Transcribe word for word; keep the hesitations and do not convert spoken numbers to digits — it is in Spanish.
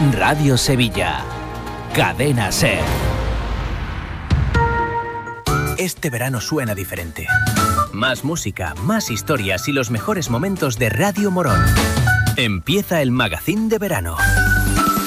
Radio Sevilla. Cadena SER. Este verano suena diferente. Más música, más historias y los mejores momentos de Radio Morón. Empieza el Magazín de Verano.